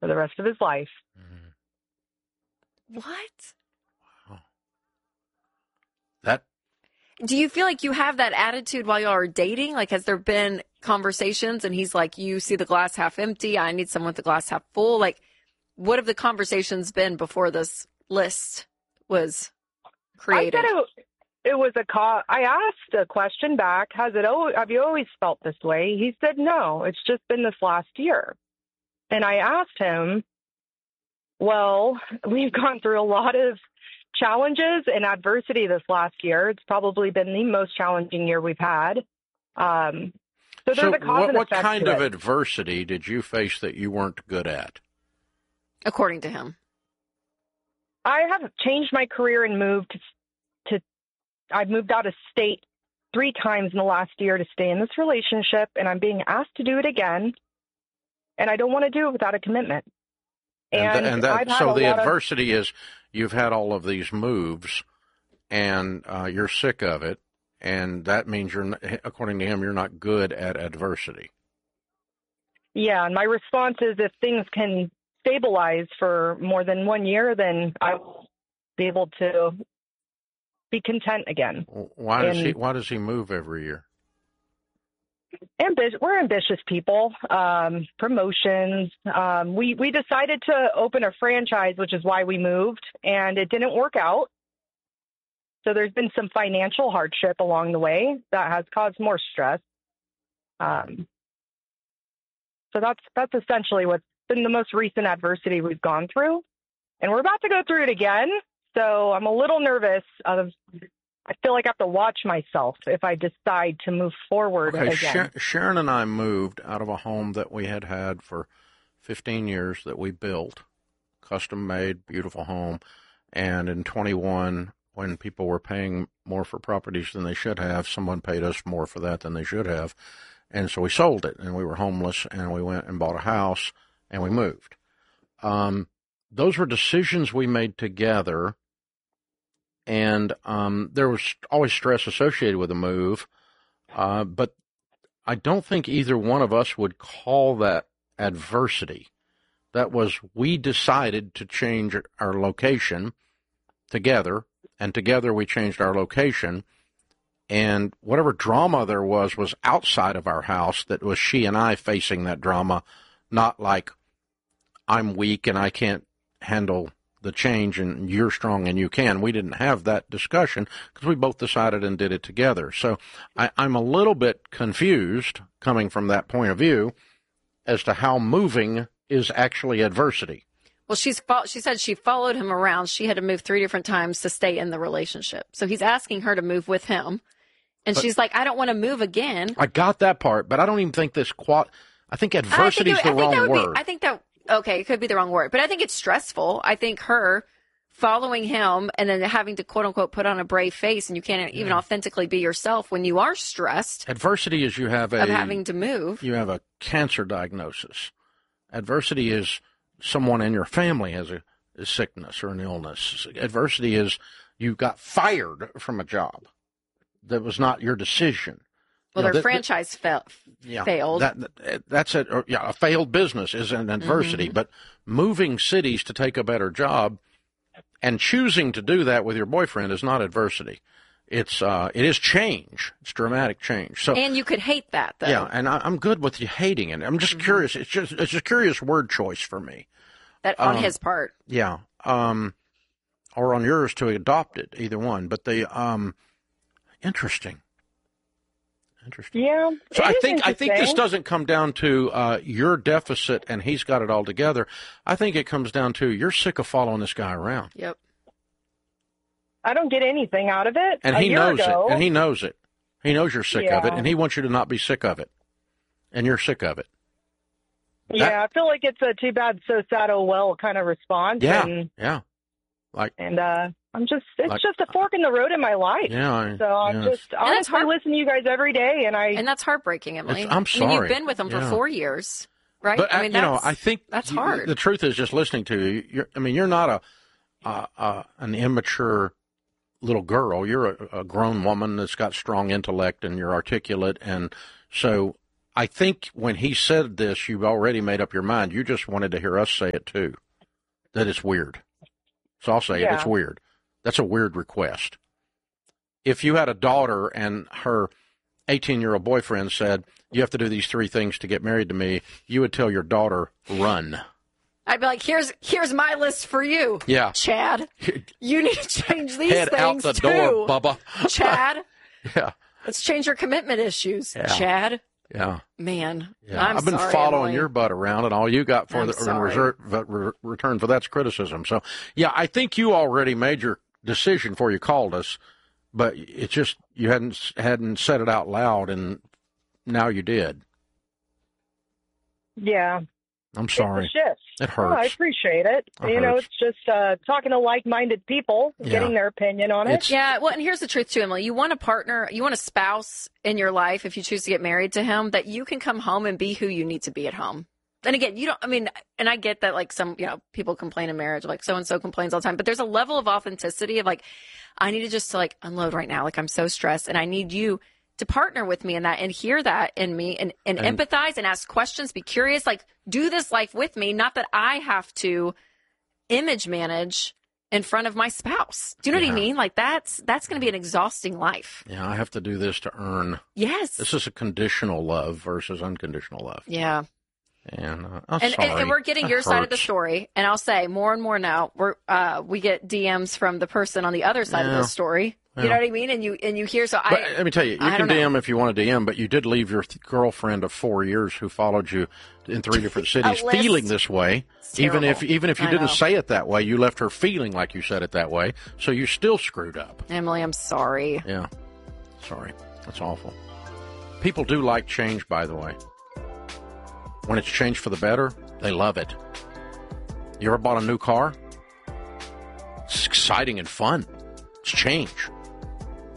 for the rest of his life. What? Wow. That. Do you feel like you have that attitude while y'all are dating? Like, has there been conversations and he's like, you see the glass half empty, I need someone with the glass half full? Like, what have the conversations been before this list was created? I said it was I asked a question back. Have you always felt this way? He said, no, it's just been this last year. And I asked him, well, we've gone through a lot of challenges and adversity this last year. It's probably been the most challenging year we've had. So there's a cause and what effect kind to of it. adversity did you face that you weren't good at? According to him. I have changed my career and I've moved out of state 3 times in the last year to stay in this relationship, and I'm being asked to do it again, and I don't want to do it without a commitment. So the adversity is you've had all of these moves, and you're sick of it, and that means according to him, you're not good at adversity. Yeah, and my response is if things can stabilize for more than 1 year, then I will be able to be content again. Why does he move every year? We're ambitious people. Promotions. We decided to open a franchise, which is why we moved, and it didn't work out. So there's been some financial hardship along the way that has caused more stress. So that's essentially what's been the most recent adversity we've gone through, and we're about to go through it again. So I'm a little nervous. I feel like I have to watch myself if I decide to move forward again. Sharon and I moved out of a home that we had for 15 years that we built, custom-made, beautiful home. And in 21, when people were paying more for properties than they should have, someone paid us more for that than they should have. And so we sold it, and we were homeless, and we went and bought a house, and we moved. Those were decisions we made together. And there was always stress associated with a move, but I don't think either one of us would call that adversity. That was, we decided to change our location together, and together we changed our location, and whatever drama there was outside of our house. That was she and I facing that drama, not like I'm weak and I can't handle the change and you're strong and you can. We didn't have that discussion because we both decided and did it together. So I'm a little bit confused coming from that point of view as to how moving is actually adversity. Well, she said she followed him around. She had to move 3 different times to stay in the relationship. So he's asking her to move with him. And she's like, I don't want to move again. I got that part, but I don't even think I think adversity is the wrong word. Okay, it could be the wrong word, but I think it's stressful. I think her following him and then having to, quote unquote, put on a brave face, and you can't even authentically be yourself when you are stressed. Adversity is having to move. You have a cancer diagnosis. Adversity is someone in your family has a sickness or an illness. Adversity is you got fired from a job that was not your decision. Well, their franchise failed. That's it. A failed business is an adversity. Mm-hmm. But moving cities to take a better job and choosing to do that with your boyfriend is not adversity. It is change. It's dramatic change. So, and you could hate that, though. Yeah, and I'm good with you hating it. I'm just curious. It's a curious word choice for me. That on his part. Yeah. Or on yours to adopt it, either one. But interesting. Yeah. So I think this doesn't come down to your deficit and he's got it all together. I think it comes down to you're sick of following this guy around. Yep. I don't get anything out of it. And he knows it. And he knows it. He knows you're sick of it, and he wants you to not be sick of it. And you're sick of it. I feel like it's a too bad, so sad, oh well kind of response. Yeah. I'm just, just a fork in the road in my life. Yeah. So I'm just, honestly listen to you guys every day. And that's heartbreaking, Emily. I'm sorry. I mean, you've been with him for 4 years, right? But, I think that's hard. The truth is, just listening to you, you're not an immature little girl. You're a grown woman that's got strong intellect and you're articulate. And so I think when he said this, you've already made up your mind. You just wanted to hear us say it too, that it's weird. So I'll say it. It's weird. That's a weird request. If you had a daughter and her 18-year-old boyfriend said, you have to do these 3 things to get married to me, you would tell your daughter, run. I'd be like, here's my list for you. Yeah. Chad, you need to change these Head things out the too. door, Bubba. Chad. Yeah. Let's change your commitment issues, Yeah. Chad. Yeah. Man, Yeah. I've been sorry, following Emily. your butt around, and all you got for return for that's criticism. So, yeah, I think you already made your decision before you called us, but it's just you hadn't said it out loud, and now you did. Yeah. I'm sorry. It's a shift. It hurts. Oh, I appreciate it. Hurts. It's just talking to like-minded people, getting their opinion on it. Yeah, well, and here's the truth too, Emily. You want a partner, you want a spouse in your life, if you choose to get married to him, that you can come home and be who you need to be at home. And again, and I get that, like, some, people complain in marriage, like so-and-so complains all the time, but there's a level of authenticity of, like, I need to just to, like, unload right now. Like, I'm so stressed, and I need you to partner with me in that and hear that in me and empathize and ask questions, be curious, like, do this life with me. Not that I have to image manage in front of my spouse. Do you know what I mean? Like, that's going to be an exhausting life. Yeah, I have to do this to earn. Yes. This is a conditional love versus unconditional love. Yeah. And and we're getting your side of the story. And I'll say more and more now, we get DMs from the person on the other side of the story. You know what I mean? And you hear, But let me tell you, you can DM if you want to DM, but you did leave your girlfriend of 4 years who followed you in 3 different cities feeling this way. Even if you didn't say it that way, you left her feeling like you said it that way. So you still screwed up. Emily, I'm sorry. Yeah. Sorry. That's awful. People do like change, by the way. When it's changed for the better, they love it. You ever bought a new car? It's exciting and fun. It's change.